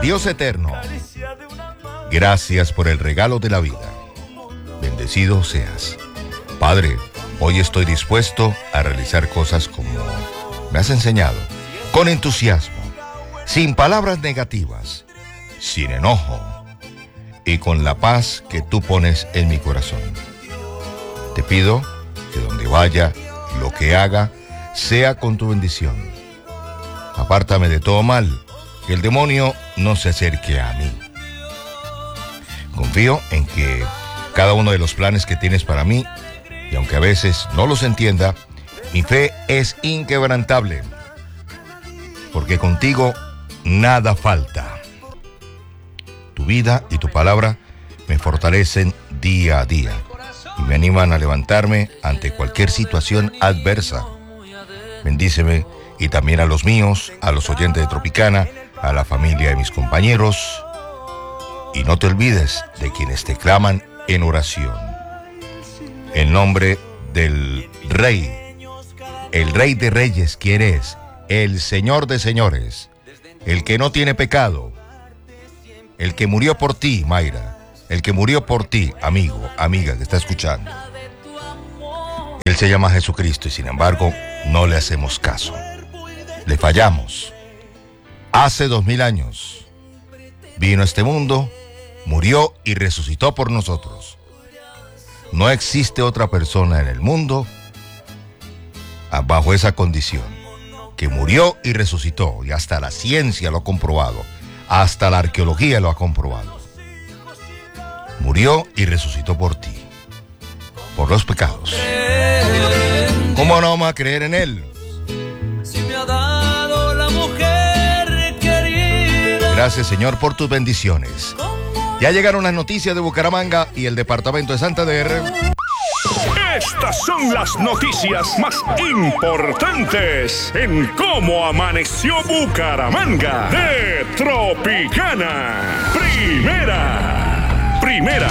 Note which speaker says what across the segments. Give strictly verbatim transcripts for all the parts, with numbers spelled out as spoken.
Speaker 1: Dios eterno, gracias por el regalo de la vida. Bendecido seas. Padre, hoy estoy dispuesto a realizar cosas como me has enseñado, con entusiasmo, sin palabras negativas, sin enojo y con la paz que tú pones en mi corazón. Te pido que donde vaya, lo que haga, sea con tu bendición. Apártame de todo mal, que el demonio no se acerque a mí. Confío en que cada uno de los planes que tienes para mí, y aunque a veces no los entienda, mi fe es inquebrantable, porque contigo nada falta. Tu vida y tu palabra me fortalecen día a día y me animan a levantarme ante cualquier situación adversa. Bendíceme y también a los míos, a los oyentes de Tropicana, a la familia de mis compañeros. Y no te olvides de quienes te claman en oración. En nombre del Rey, el Rey de Reyes, ¿quién es? El Señor de Señores, el que no tiene pecado, el que murió por ti, Mayra, el que murió por ti, amigo, amiga que está escuchando. Él se llama Jesucristo y sin embargo no le hacemos caso. Le fallamos. Hace dos mil años vino a este mundo, murió y resucitó por nosotros. No existe otra persona en el mundo bajo esa condición, que murió y resucitó, y hasta la ciencia lo ha comprobado, hasta la arqueología lo ha comprobado. Murió y resucitó por ti, por los pecados. ¿Cómo no vamos a creer en él? Gracias, Señor, por tus bendiciones. Ya llegaron las noticias de Bucaramanga y el departamento de Santander.
Speaker 2: Estas son las noticias más importantes en cómo amaneció Bucaramanga de Tropicana. Primera, primera.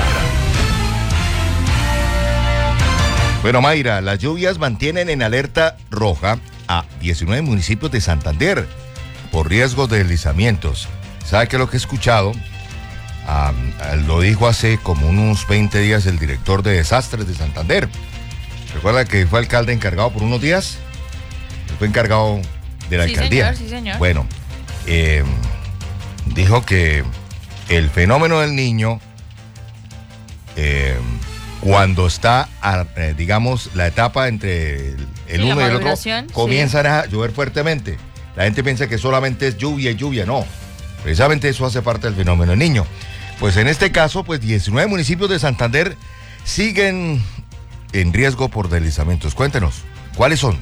Speaker 1: Bueno, Mayra, las lluvias mantienen en alerta roja a diecinueve municipios de Santander por riesgo de deslizamientos. ¿Sabe qué es lo que he escuchado? Um, lo dijo hace como unos veinte días el director de desastres de Santander. ¿Recuerda que fue alcalde encargado por unos días? Él fue encargado de la
Speaker 3: sí,
Speaker 1: alcaldía.
Speaker 3: Señor, sí, señor.
Speaker 1: Bueno, eh, dijo que el fenómeno del Niño, eh, cuando está, a, eh, digamos, la etapa entre el, el
Speaker 3: sí,
Speaker 1: uno y el otro,
Speaker 3: sí.
Speaker 1: comienzan a llover fuertemente. La gente piensa que solamente es lluvia y lluvia, no. Precisamente eso hace parte del fenómeno del Niño. Pues en este caso, pues diecinueve municipios de Santander siguen en riesgo por deslizamientos. Cuéntenos, ¿cuáles son?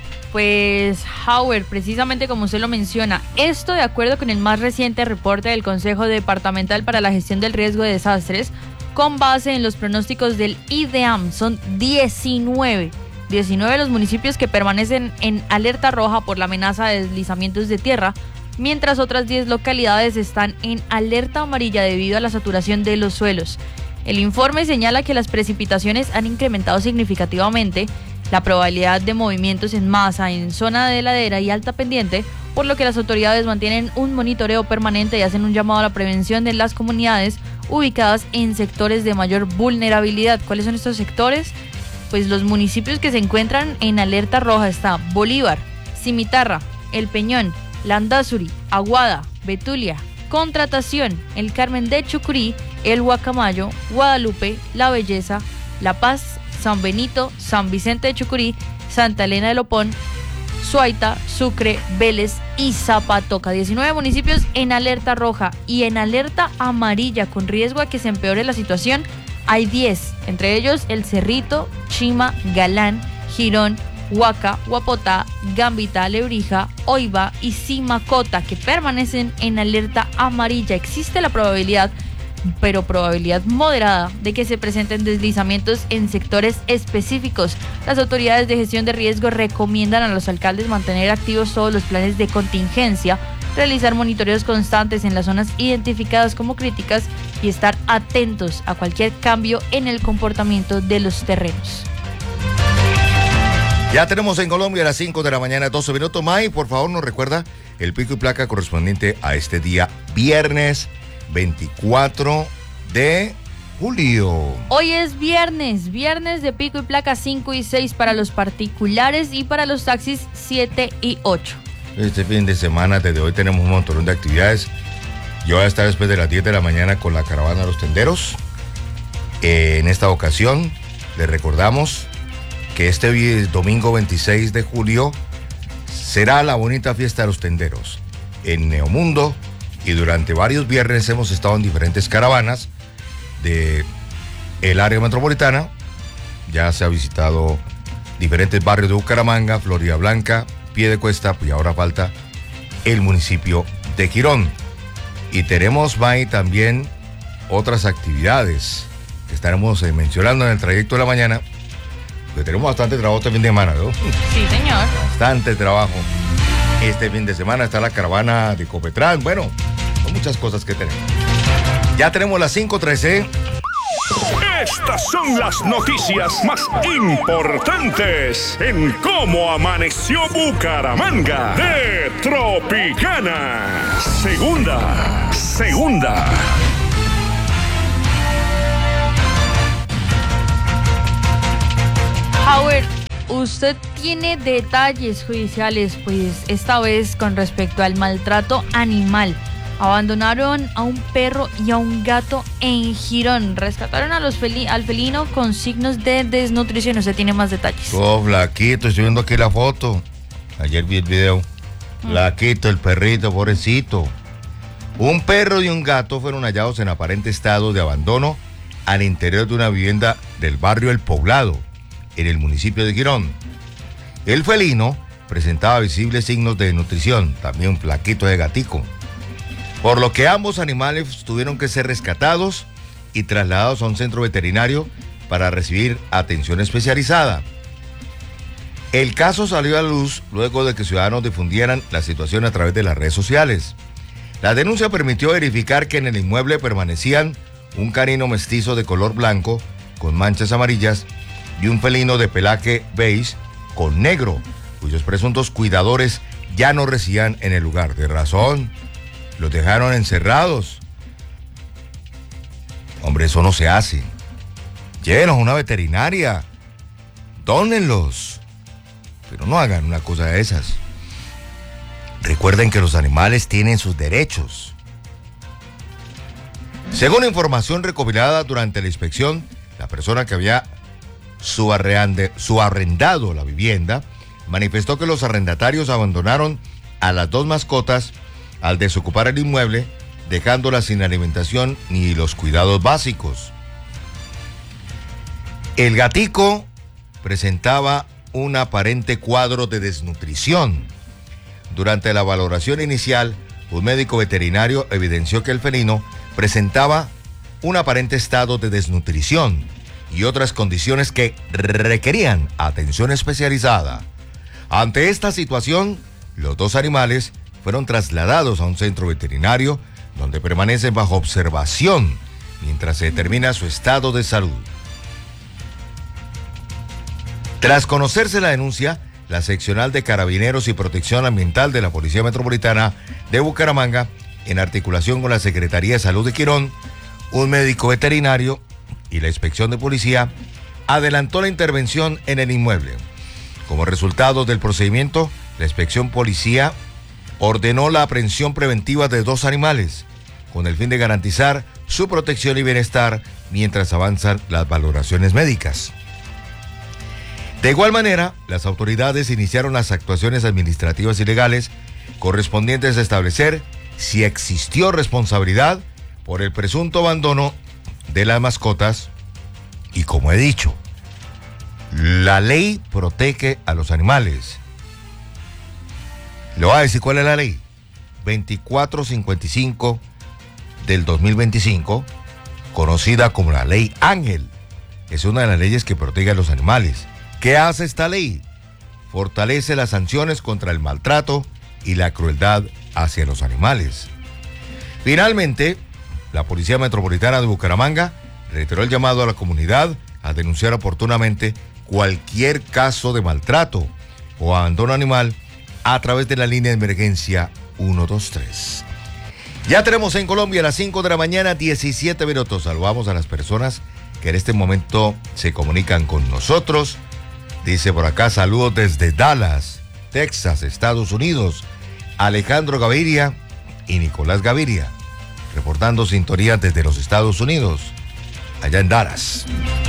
Speaker 3: Pues, Howard, precisamente como usted lo menciona, esto de acuerdo con el más reciente reporte del Consejo Departamental para la Gestión del Riesgo de Desastres, con base en los pronósticos del IDEAM, son diecinueve. diecinueve los municipios que permanecen en alerta roja por la amenaza de deslizamientos de tierra, mientras otras diez localidades están en alerta amarilla debido a la saturación de los suelos. El informe señala que las precipitaciones han incrementado significativamente, la probabilidad de movimientos en masa en zona de ladera y alta pendiente, por lo que las autoridades mantienen un monitoreo permanente y hacen un llamado a la prevención de las comunidades ubicadas en sectores de mayor vulnerabilidad. ¿Cuáles son estos sectores? Pues los municipios que se encuentran en alerta roja está Bolívar, Cimitarra, El Peñón, Landazuri, Aguada, Betulia, Contratación, El Carmen de Chucurí, El Guacamayo, Guadalupe, La Belleza, La Paz, San Benito, San Vicente de Chucurí, Santa Elena de Lopón, Suaita, Sucre, Vélez y Zapatoca. diecinueve municipios en alerta roja y en alerta amarilla con riesgo a que se empeore la situación. Hay diez, entre ellos El Cerrito, Chima, Galán, Girón, Huaca, Huapotá, Gambita, Lebrija, Oiva y Simacota, que permanecen en alerta amarilla. Existe la probabilidad, pero probabilidad moderada, de que se presenten deslizamientos en sectores específicos. Las autoridades de gestión de riesgo recomiendan a los alcaldes mantener activos todos los planes de contingencia, realizar monitoreos constantes en las zonas identificadas como críticas y estar atentos a cualquier cambio en el comportamiento de los terrenos.
Speaker 1: Ya tenemos en Colombia a las cinco de la mañana, doce minutos. May, por favor, nos recuerda el pico y placa correspondiente a este día, viernes veinticuatro de julio.
Speaker 3: Hoy es viernes, viernes de pico y placa cinco y seis para los particulares y para los taxis siete y ocho.
Speaker 1: Este fin de semana, desde hoy tenemos un montón de actividades. Yo voy a estar después de las diez de la mañana con la caravana de los tenderos. Eh, en esta ocasión, les recordamos que este domingo veintiséis de julio será la bonita fiesta de los tenderos en Neomundo, y durante varios viernes hemos estado en diferentes caravanas de el área metropolitana. Ya se ha visitado diferentes barrios de Bucaramanga, Florida Blanca, Piedecuesta, y ahora falta el municipio de Girón. Y tenemos, May, también otras actividades que estaremos eh, mencionando en el trayecto de la mañana. Que tenemos bastante trabajo este fin de semana, ¿no?
Speaker 3: Sí, señor.
Speaker 1: Bastante trabajo. Este fin de semana está la caravana de Copetrán. Bueno, son muchas cosas que tenemos. Ya tenemos las cinco trece.
Speaker 2: Estas son las noticias más importantes en Cómo Amaneció Bucaramanga de Tropicana. Segunda, segunda.
Speaker 3: Howard, usted tiene detalles judiciales, pues esta vez con respecto al maltrato animal. Abandonaron a un perro y a un gato en Girón. Rescataron a los feli- al felino con signos de desnutrición. Usted tiene más detalles.
Speaker 1: Oh, flaquito, estoy viendo aquí la foto. Ayer vi el video. Mm. Flaquito, el perrito, pobrecito. Un perro y un gato fueron hallados en aparente estado de abandono al interior de una vivienda del barrio El Poblado, en el municipio de Girón. El felino presentaba visibles signos de desnutrición, también flaquito de gatico, por lo que ambos animales tuvieron que ser rescatados y trasladados a un centro veterinario para recibir atención especializada. El caso salió a la luz luego de que ciudadanos difundieran la situación a través de las redes sociales. La denuncia permitió verificar que en el inmueble permanecían un canino mestizo de color blanco con manchas amarillas y un felino de pelaje beige con negro, cuyos presuntos cuidadores ya no residían en el lugar. De razón, los dejaron encerrados. Hombre, eso no se hace. Llévenlos a una veterinaria, dónenlos, pero no hagan una cosa de esas. Recuerden que los animales tienen sus derechos. Según información recopilada durante la inspección, la persona que había subarrendado la vivienda manifestó que los arrendatarios abandonaron a las dos mascotas al desocupar el inmueble, dejándolas sin alimentación ni los cuidados básicos. El gatico presentaba un aparente cuadro de desnutrición. Durante la valoración inicial, un médico veterinario evidenció que el felino presentaba un aparente estado de desnutrición y otras condiciones que requerían atención especializada. Ante esta situación, los dos animales fueron trasladados a un centro veterinario donde permanecen bajo observación mientras se determina su estado de salud. Tras conocerse la denuncia, la seccional de Carabineros y Protección Ambiental de la Policía Metropolitana de Bucaramanga, en articulación con la Secretaría de Salud de Girón, un médico veterinario y la inspección de policía, adelantó la intervención en el inmueble. Como resultado del procedimiento, la inspección policía ordenó la aprehensión preventiva de dos animales, con el fin de garantizar su protección y bienestar mientras avanzan las valoraciones médicas. De igual manera, las autoridades iniciaron las actuaciones administrativas y legales correspondientes a establecer si existió responsabilidad por el presunto abandono de las mascotas. Y como he dicho, la ley protege a los animales. Le voy a decir cuál es la ley. veinticuatro cincuenta y cinco del dos mil veinticinco, conocida como la Ley Ángel. Es una de las leyes que protege a los animales. ¿Qué hace esta ley? Fortalece las sanciones contra el maltrato y la crueldad hacia los animales. Finalmente, la Policía Metropolitana de Bucaramanga reiteró el llamado a la comunidad a denunciar oportunamente cualquier caso de maltrato o abandono animal a través de la línea de emergencia uno dos tres. Ya tenemos en Colombia a las cinco de la mañana, diecisiete minutos. Saludamos a las personas que en este momento se comunican con nosotros. Dice por acá, saludos desde Dallas, Texas, Estados Unidos. Alejandro Gaviria y Nicolás Gaviria, reportando sintonía desde los Estados Unidos, allá en Dallas.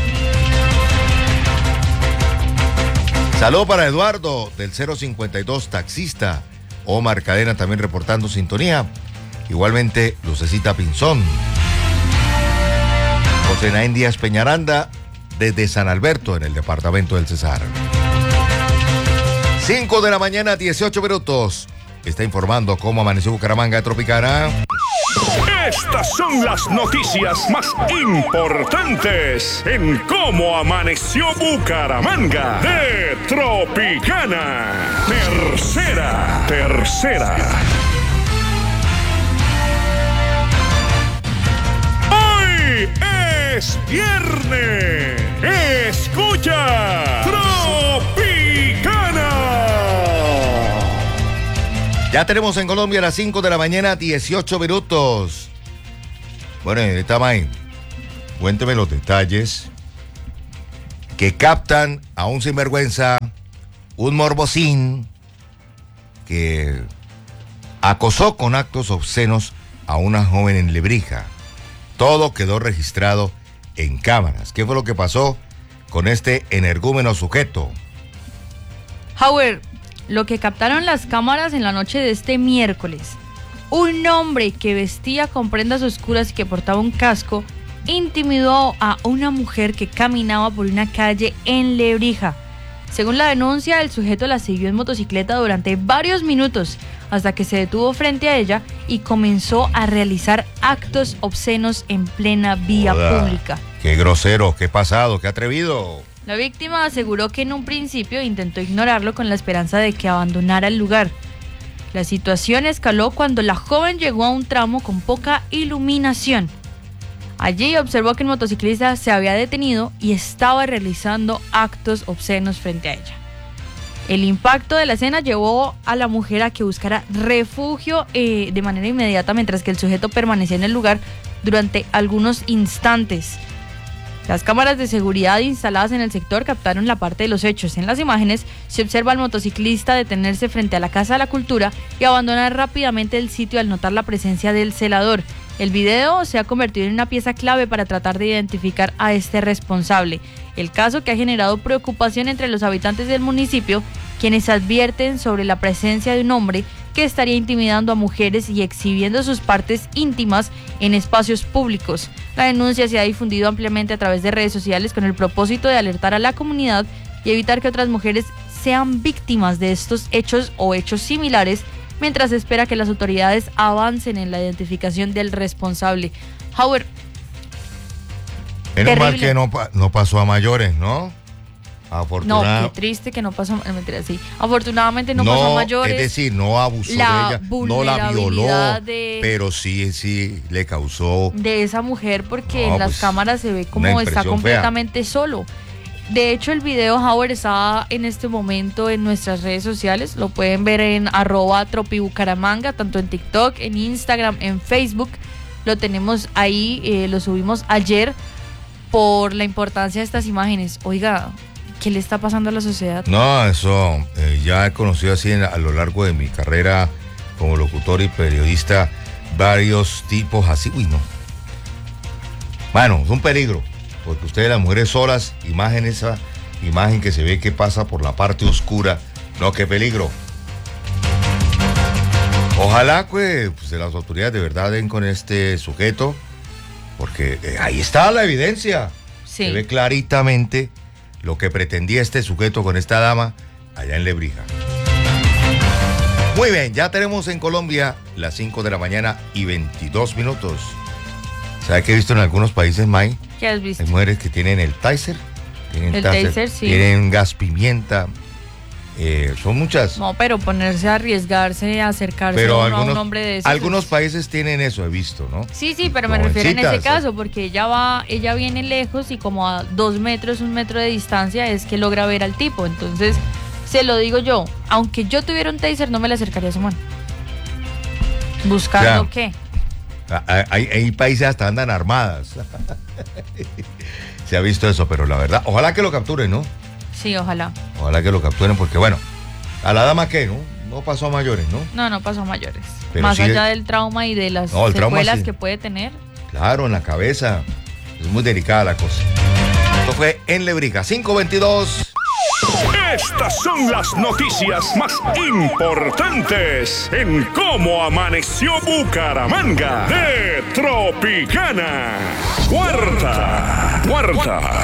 Speaker 1: Saludo para Eduardo del cero cincuenta y dos, taxista. Omar Cadena también reportando sintonía. Igualmente, Lucecita Pinzón. José Naín Díaz Peñaranda desde San Alberto, en el departamento del Cesar. cinco de la mañana, dieciocho minutos. Está informando cómo amaneció Bucaramanga de Tropicana.
Speaker 2: Estas son las noticias más importantes en cómo amaneció Bucaramanga de Tropicana. Tercera, tercera. Hoy es viernes. Escucha Tropicana.
Speaker 1: Ya tenemos en Colombia a las cinco de la mañana, dieciocho minutos. Bueno, Tamay, cuénteme los detalles que captan a un sinvergüenza, un morbosín, que acosó con actos obscenos a una joven en Lebrija. Todo quedó registrado en cámaras. ¿Qué fue lo que pasó con este energúmeno sujeto?
Speaker 3: Howard, lo que captaron las cámaras en la noche de este miércoles, un hombre que vestía con prendas oscuras y que portaba un casco, intimidó a una mujer que caminaba por una calle en Lebrija. Según la denuncia, el sujeto la siguió en motocicleta durante varios minutos hasta que se detuvo frente a ella y comenzó a realizar actos obscenos en plena vía
Speaker 1: Joda,
Speaker 3: pública.
Speaker 1: ¡Qué grosero! ¡Qué pasado! ¡Qué atrevido!
Speaker 3: La víctima aseguró que en un principio intentó ignorarlo con la esperanza de que abandonara el lugar. La situación escaló cuando la joven llegó a un tramo con poca iluminación. Allí observó que el motociclista se había detenido y estaba realizando actos obscenos frente a ella. El impacto de la escena llevó a la mujer a que buscara refugio eh, de manera inmediata, mientras que el sujeto permanecía en el lugar durante algunos instantes. Las cámaras de seguridad instaladas en el sector captaron la parte de los hechos. En las imágenes se observa al motociclista detenerse frente a la Casa de la Cultura y abandonar rápidamente el sitio al notar la presencia del celador. El video se ha convertido en una pieza clave para tratar de identificar a este responsable. El caso que ha generado preocupación entre los habitantes del municipio, quienes advierten sobre la presencia de un hombre que estaría intimidando a mujeres y exhibiendo sus partes íntimas en espacios públicos. La denuncia se ha difundido ampliamente a través de redes sociales con el propósito de alertar a la comunidad y evitar que otras mujeres sean víctimas de estos hechos o hechos similares, mientras se espera que las autoridades avancen en la identificación del responsable. Howard,
Speaker 1: menos mal que no, no pasó a mayores, ¿no?
Speaker 3: Afortunadamente. No, qué triste que no pasó, mentira, sí. Afortunadamente no, no pasó a mayores.
Speaker 1: Es decir, no abusó
Speaker 3: la
Speaker 1: de ella, no la violó,
Speaker 3: de,
Speaker 1: pero sí, sí le causó.
Speaker 3: De esa mujer, porque
Speaker 1: no,
Speaker 3: en las
Speaker 1: pues,
Speaker 3: cámaras se ve como está completamente fea. Solo. De hecho, el video, Howard, está en este momento en nuestras redes sociales. Lo pueden ver en arroba tropibucaramanga, tanto en TikTok, en Instagram, en Facebook. Lo tenemos ahí, eh, lo subimos ayer por la importancia de estas imágenes. Oiga, ¿qué le está pasando a la sociedad?
Speaker 1: No, eso eh, ya he conocido así en, a lo largo de mi carrera como locutor y periodista, varios tipos así. Uy, no. Bueno, es un peligro. Porque ustedes, las mujeres solas, imagen esa imagen que se ve que pasa por la parte oscura. No, qué peligro. Ojalá pues, pues las autoridades de verdad den con este sujeto, porque eh, ahí está la evidencia.
Speaker 3: Sí.
Speaker 1: Se ve claritamente lo que pretendía este sujeto con esta dama allá en Lebrija. Muy bien, ya tenemos en Colombia las cinco de la mañana y veintidós minutos. ¿Sabe qué he visto en algunos países, May?
Speaker 3: ¿Qué has visto?
Speaker 1: Hay mujeres que tienen el taser, tienen
Speaker 3: el
Speaker 1: taser,
Speaker 3: taser, sí.
Speaker 1: Tienen gas pimienta, Eh, son muchas.
Speaker 3: No, pero ponerse a arriesgarse, a acercarse
Speaker 1: pero
Speaker 3: a,
Speaker 1: algunos,
Speaker 3: a un hombre de esos.
Speaker 1: algunos
Speaker 3: es...
Speaker 1: países tienen eso, he visto, ¿no?
Speaker 3: Sí, sí, pero me refiero en ese
Speaker 1: Jovencitas,
Speaker 3: caso, porque ella va, ella viene lejos y como a dos metros, un metro de distancia es que logra ver al tipo. Entonces, se lo digo yo, aunque yo tuviera un taser, no me le acercaría a su mano. ¿Buscando
Speaker 1: Ya.
Speaker 3: qué?
Speaker 1: Hay, hay países hasta andan armadas. Se ha visto eso, pero la verdad, ojalá que lo capturen, ¿no?
Speaker 3: Sí, ojalá.
Speaker 1: Ojalá que lo capturen, porque bueno, a la dama que, ¿no? No pasó a mayores, ¿no?
Speaker 3: No, no pasó a mayores.
Speaker 1: Pero
Speaker 3: Más
Speaker 1: sí
Speaker 3: allá
Speaker 1: es-
Speaker 3: del trauma y de las
Speaker 1: No, el trauma
Speaker 3: secuelas
Speaker 1: sí.
Speaker 3: que puede tener.
Speaker 1: Claro, en la cabeza. Es muy delicada la cosa. Esto fue en Lebrica, cinco veintidós.
Speaker 2: Estas son las noticias más importantes en cómo amaneció Bucaramanga de Tropicana. Cuarta, cuarta.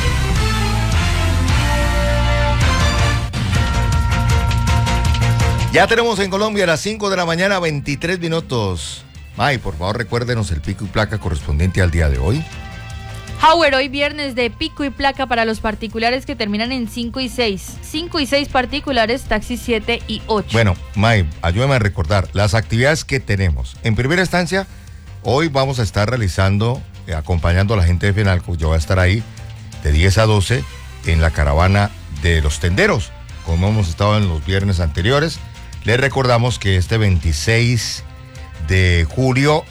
Speaker 1: Ya tenemos en Colombia a las cinco de la mañana, veintitrés minutos. May, por favor, recuérdenos el pico y placa correspondiente al día de hoy.
Speaker 3: Howard, hoy viernes de pico y placa para los particulares que terminan en cinco y seis. cinco y seis particulares, taxi siete y ocho.
Speaker 1: Bueno, May, ayúdame a recordar las actividades que tenemos. En primera instancia, hoy vamos a estar realizando, eh, acompañando a la gente de FENALCO, yo voy a estar ahí de diez a doce en la caravana de los tenderos, como hemos estado en los viernes anteriores. Les recordamos que este veintiséis de julio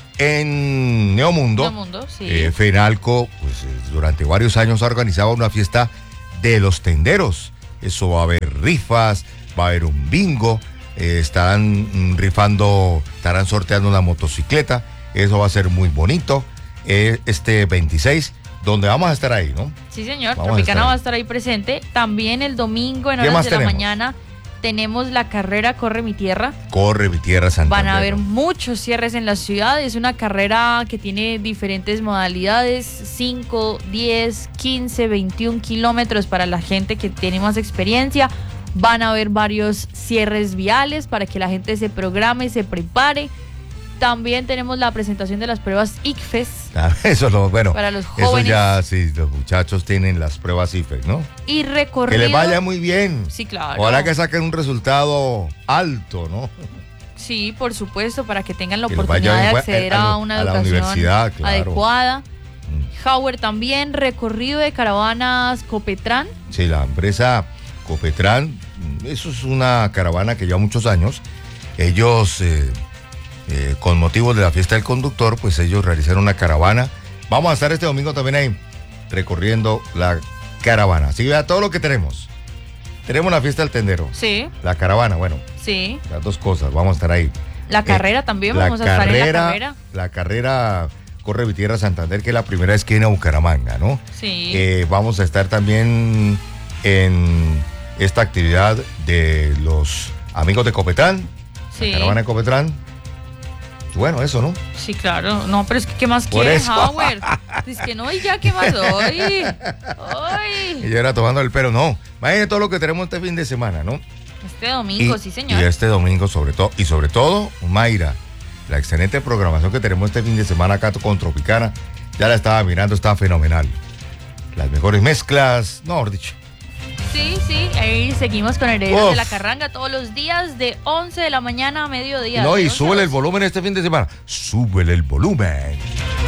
Speaker 1: en Neomundo,
Speaker 3: Neomundo, sí.
Speaker 1: eh, FENALCO, pues eh, durante varios años ha organizado una fiesta de los tenderos. Eso va a haber rifas, va a haber un bingo, eh, estarán mm, rifando, estarán sorteando una motocicleta. Eso va a ser muy bonito. Eh, este veintiséis, donde vamos a estar ahí, ¿no?
Speaker 3: Sí, señor.
Speaker 1: Vamos a
Speaker 3: Tropicana
Speaker 1: estar
Speaker 3: va a
Speaker 1: ahí.
Speaker 3: estar ahí presente. También el domingo en
Speaker 1: ¿Qué
Speaker 3: horas
Speaker 1: más
Speaker 3: de la
Speaker 1: tenemos?
Speaker 3: mañana tenemos la carrera Corre mi Tierra.
Speaker 1: Corre mi tierra Santander.
Speaker 3: Van a haber muchos cierres en la ciudad. Es una carrera que tiene diferentes modalidades: cinco, diez, quince, veintiún kilómetros para la gente que tiene más experiencia. Van a haber varios cierres viales para que la gente se programe, se prepare. También tenemos la presentación de las pruebas I C F E S
Speaker 1: Ah, eso es lo bueno.
Speaker 3: para los
Speaker 1: Eso
Speaker 3: jóvenes.
Speaker 1: ya, sí, los muchachos tienen las pruebas I F E S, ¿no?
Speaker 3: Y recorrido.
Speaker 1: Que les vaya muy bien.
Speaker 3: Sí, claro.
Speaker 1: Ojalá que saquen un resultado alto, ¿no?
Speaker 3: Sí, por supuesto, para que tengan la
Speaker 1: Que les vaya
Speaker 3: oportunidad de
Speaker 1: bien,
Speaker 3: acceder
Speaker 1: a
Speaker 3: a,
Speaker 1: la-
Speaker 3: una
Speaker 1: a la
Speaker 3: educación
Speaker 1: universidad, claro.
Speaker 3: adecuada. Howard también, recorrido de caravanas Copetrán.
Speaker 1: Sí, la empresa Copetrán, eso es una caravana que lleva muchos años. Ellos, eh, eh, con motivo de la fiesta del conductor, pues ellos realizaron una caravana. Vamos a estar este domingo también ahí, recorriendo la caravana. Así que vea todo lo que tenemos. Tenemos la fiesta del tendero,
Speaker 3: Sí,
Speaker 1: la caravana, bueno,
Speaker 3: sí.
Speaker 1: las dos cosas, vamos a estar ahí.
Speaker 3: La
Speaker 1: Eh,
Speaker 3: carrera también,
Speaker 1: la
Speaker 3: vamos a estar en la carrera.
Speaker 1: La carrera Corre mi tierra Santander, que es la primera esquina de Bucaramanga, ¿no?
Speaker 3: Sí.
Speaker 1: Eh, vamos a estar también en esta actividad de los amigos de Copetrán,
Speaker 3: Sí.
Speaker 1: la caravana de Copetrán. Bueno, eso, ¿no?
Speaker 3: Sí, claro. No, pero es que ¿qué más
Speaker 1: Por
Speaker 3: quieres,
Speaker 1: eso.
Speaker 3: Howard? Es que no, y ya, ¿qué más hoy?
Speaker 1: Y
Speaker 3: Hoy.
Speaker 1: yo era tomando el pelo, no. Imagínate todo lo que tenemos este fin de semana, ¿no?
Speaker 3: Este domingo,
Speaker 1: y,
Speaker 3: sí, señor.
Speaker 1: Y este domingo, sobre todo, y sobre todo, Mayra, la excelente programación que tenemos este fin de semana acá con Tropicana, ya la estaba mirando, estaba fenomenal. Las mejores mezclas, no, mejor dicho.
Speaker 3: Sí, sí, ahí seguimos con Herederos
Speaker 1: Uf.
Speaker 3: de la Carranga todos los días de once de la mañana a mediodía.
Speaker 1: No,
Speaker 3: de
Speaker 1: y
Speaker 3: once a
Speaker 1: súbele el
Speaker 3: doce.
Speaker 1: volumen este fin de semana. Súbele el volumen.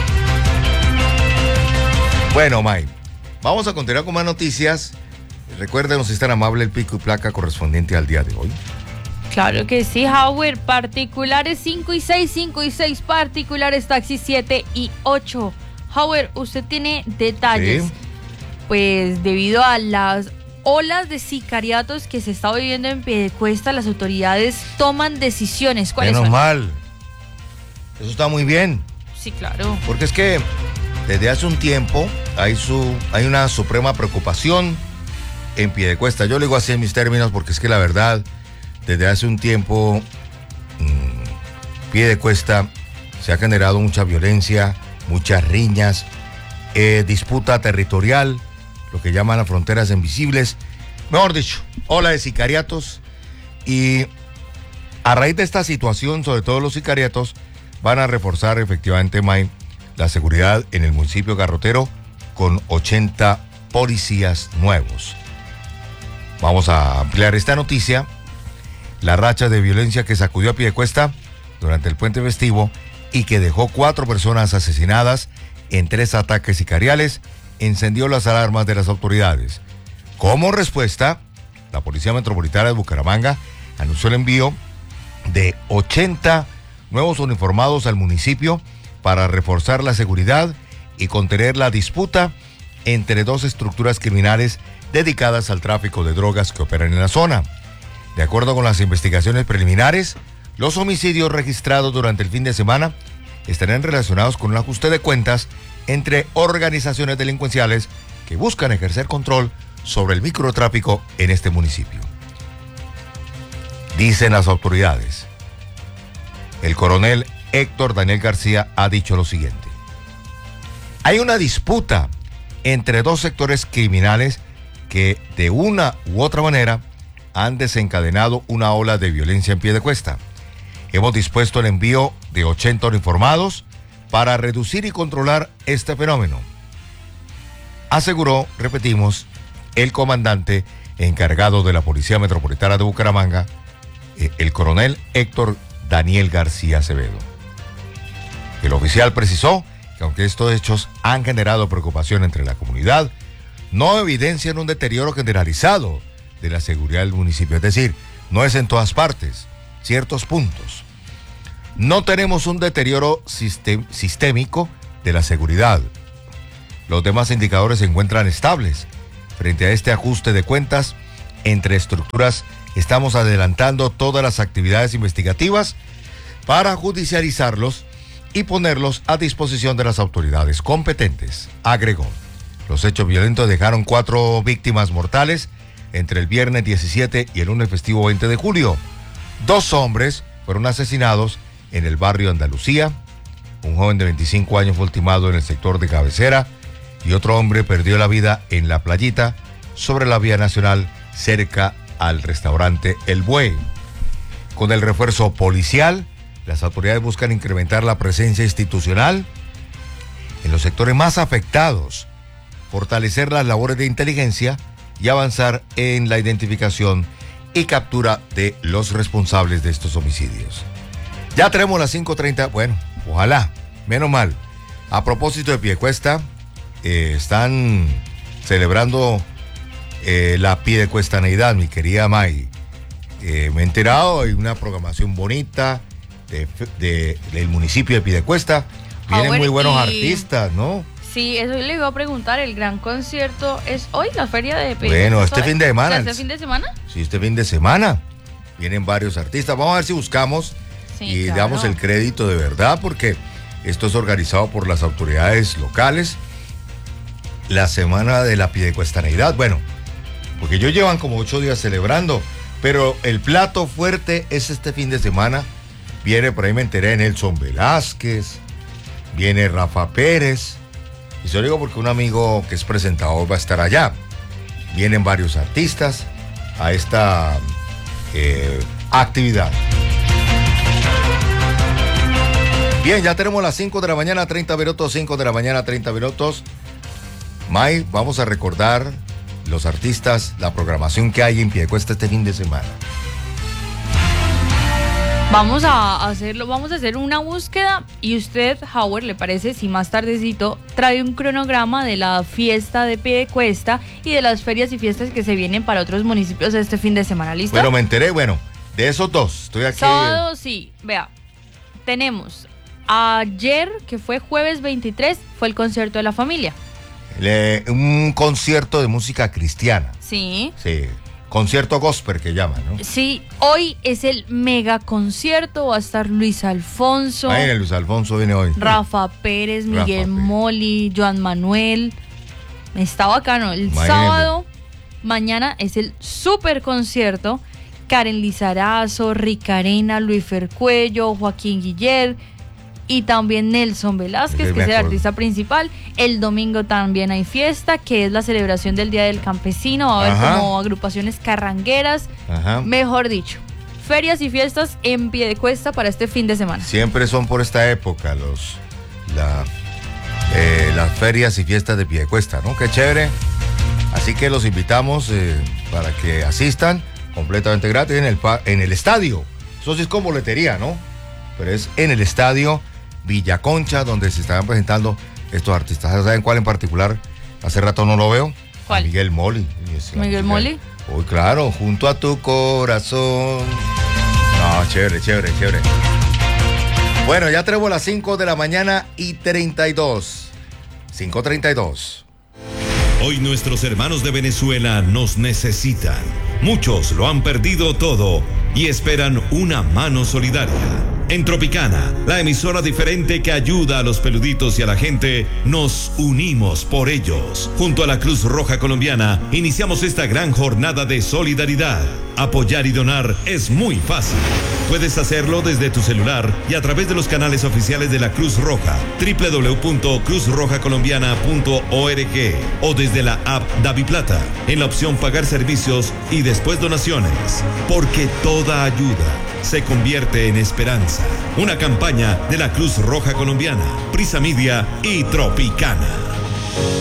Speaker 1: Bueno, May, vamos a continuar con más noticias. Recuérdenos si es tan amable el pico y placa correspondiente al día de hoy.
Speaker 3: Claro que sí, Howard. Particulares cinco y seis, cinco y seis particulares, taxi siete y ocho. Howard, usted tiene detalles.
Speaker 1: Sí.
Speaker 3: Pues debido a las olas de sicariatos que se está viviendo en Piedecuesta, las autoridades toman decisiones. ¿Cuáles
Speaker 1: Menos
Speaker 3: son?
Speaker 1: mal. Eso está muy bien.
Speaker 3: Sí, claro.
Speaker 1: Porque es que desde hace un tiempo hay, su, hay una suprema preocupación en Piedecuesta. Yo le digo así en mis términos porque es que la verdad, desde hace un tiempo, mmm, Piedecuesta se ha generado mucha violencia, muchas riñas, eh, disputa territorial, lo que llaman las fronteras invisibles. Mejor dicho, ola de sicariatos. Y a raíz de esta situación, sobre todo los sicariatos, van a reforzar efectivamente, May, la seguridad en el municipio garrotero con ochenta policías nuevos. Vamos a ampliar esta noticia. La racha de violencia que sacudió a Piedecuesta durante el puente festivo y que dejó cuatro personas asesinadas en tres ataques sicariales encendió las alarmas de las autoridades. Como respuesta, la Policía Metropolitana de Bucaramanga anunció el envío de ochenta nuevos uniformados al municipio para reforzar la seguridad y contener la disputa entre dos estructuras criminales dedicadas al tráfico de drogas que operan en la zona. De acuerdo con las investigaciones preliminares, los homicidios registrados durante el fin de semana estarán relacionados con un ajuste de cuentas entre organizaciones delincuenciales que buscan ejercer control sobre el microtráfico en este municipio. Dicen las autoridades. El coronel Héctor Daniel García ha dicho lo siguiente. Hay una disputa entre dos sectores criminales que de una u otra manera han desencadenado una ola de violencia en Piedecuesta. Hemos dispuesto el envío de ochenta uniformados para reducir y controlar este fenómeno, aseguró, repetimos, el comandante encargado de la Policía Metropolitana de Bucaramanga, el coronel Héctor Daniel García Acevedo. El oficial precisó que aunque estos hechos han generado preocupación entre la comunidad, no evidencian un deterioro generalizado de la seguridad del municipio, es decir, no es en todas partes, ciertos puntos. No tenemos un deterioro sistem- sistémico de la seguridad. Los demás indicadores se encuentran estables. Frente a este ajuste de cuentas entre estructuras, estamos adelantando todas las actividades investigativas para judicializarlos y ponerlos a disposición de las autoridades competentes, agregó. Los hechos violentos dejaron cuatro víctimas mortales entre el viernes diecisiete y el lunes festivo veinte de julio. Dos hombres fueron asesinados en el barrio Andalucía. Un joven de veinticinco años fue ultimado en el sector de Cabecera y otro hombre perdió la vida en La Playita, sobre la vía nacional, cerca al restaurante El Buey. Con el refuerzo policial, las autoridades buscan incrementar la presencia institucional en los sectores más afectados, fortalecer las labores de inteligencia y avanzar en la identificación y captura de los responsables de estos homicidios. Ya tenemos las cinco treinta, bueno, ojalá, menos mal. A propósito de Piedecuesta, eh, están celebrando eh, la Piedecuestaneidad, mi querida May. Eh, me he enterado, hay una programación bonita de, de, del municipio de Piedecuesta. Vienen muy buenos y... artistas, ¿no?
Speaker 3: Sí, eso le iba a preguntar, el gran concierto es hoy, la feria de Piedecuesta.
Speaker 1: Bueno, este fin de semana.
Speaker 3: ¿Este fin de semana?
Speaker 1: Sí, este fin de semana. Vienen varios artistas. Vamos a ver si buscamos sí, y claro. damos el crédito de verdad, porque esto es organizado por las autoridades locales. La semana de la Piedecuestaneidad, bueno, porque ellos llevan como ocho días celebrando, pero el plato fuerte es este fin de semana. Viene, por ahí me enteré, Nelson Velázquez, viene Rafa Pérez. Y se lo digo porque un amigo que es presentador va a estar allá. Vienen varios artistas a esta eh, actividad. Bien, ya tenemos las cinco de la mañana, treinta minutos, cinco de la mañana, treinta minutos. May, vamos a recordar los artistas, la programación que hay en Piedecuesta este fin de semana.
Speaker 3: Vamos a hacerlo, vamos a hacer una búsqueda y usted, Howard, ¿le parece si más tardecito trae un cronograma de la fiesta de Piedecuesta y de las ferias y fiestas que se vienen para otros municipios este fin de semana? ¿Listo?
Speaker 1: Bueno, me enteré, bueno, de esos dos, estoy aquí.
Speaker 3: Sábado, sí, vea, tenemos ayer, que fue jueves veintitrés, fue el concierto de la familia.
Speaker 1: Le, un concierto de música cristiana.
Speaker 3: Sí.
Speaker 1: Sí. Concierto gospel que llaman, ¿no?
Speaker 3: Sí, hoy es el mega concierto, va a estar Luis Alfonso.
Speaker 1: Ay, Luis Alfonso viene hoy.
Speaker 3: Rafa Pérez, Miguel Rafa Moli, Joan Manuel. Está bacano. El
Speaker 1: Imagínate.
Speaker 3: Sábado, mañana es el super concierto. Karen Lizarazo, Ricarena, Luis Fercuello, Joaquín Guiller y también Nelson Velázquez, sí, que es el artista principal. El domingo también hay fiesta, que es la celebración del Día del Campesino. Va a haber Ajá. como agrupaciones carrangueras. Ajá. Mejor dicho, ferias y fiestas en Piedecuesta para este fin de semana.
Speaker 1: Siempre son por esta época los la, eh, las ferias y fiestas de Piedecuesta, ¿no? Qué chévere. Así que los invitamos eh, para que asistan completamente gratis en el, en el estadio. Eso sí es con boletería, ¿no? Pero es en el estadio Villaconcha donde se estarán presentando estos artistas. ¿Saben cuál en particular? Hace rato no lo veo.
Speaker 3: ¿Cuál?
Speaker 1: A Miguel Moli.
Speaker 3: ¿Miguel Moli?
Speaker 1: Uy, claro, junto a tu corazón. No, chévere, chévere, chévere. Bueno, ya tenemos las cinco de la mañana y treinta y dos. cinco treinta y dos.
Speaker 4: Hoy nuestros hermanos de Venezuela nos necesitan. Muchos lo han perdido todo y esperan una mano solidaria. En Tropicana, la emisora diferente que ayuda a los peluditos y a la gente, nos unimos por ellos. Junto a la Cruz Roja Colombiana, iniciamos esta gran jornada de solidaridad. Apoyar y donar es muy fácil. Puedes hacerlo desde tu celular y a través de los canales oficiales de la Cruz Roja, doble u doble u doble u punto cruz roja colombiana punto org, o desde la app DaviPlata, en la opción Pagar Servicios y después Donaciones. Porque toda ayuda se convierte en esperanza. Una campaña de la Cruz Roja Colombiana, Prisa Media y Tropicana.